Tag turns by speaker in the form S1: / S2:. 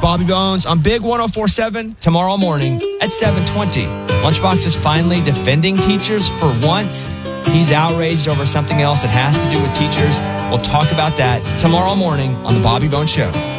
S1: Bobby Bones on Big 104.7 tomorrow morning at 7:20. Lunchbox is finally defending teachers for once. He's outraged over something else that has to do with teachers. We'll talk about that tomorrow morning on The Bobby Bones Show.